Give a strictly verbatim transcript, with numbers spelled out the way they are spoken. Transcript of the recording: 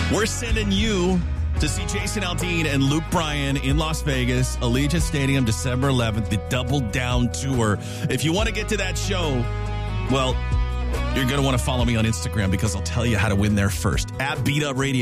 We're sending you to see Jason Aldean and Luke Bryan in Las Vegas, Allegiant Stadium, December eleventh, the Double Down Tour. If you want to get to that show, well, you're going to want to follow me on Instagram because I'll tell you how to win there first. At Beat Up Radio.